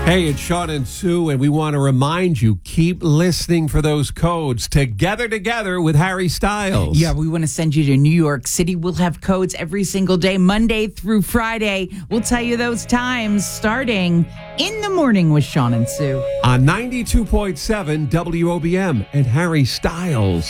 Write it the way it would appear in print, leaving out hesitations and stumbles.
Hey, it's Sean and Sue, and we want to remind you, keep listening for those codes. Together with Harry Styles. Yeah, we want to send you to New York City. We'll have codes every single day, Monday through Friday. We'll tell you those times starting in the morning with Sean and Sue. On 92.7 WOBM and Harry Styles.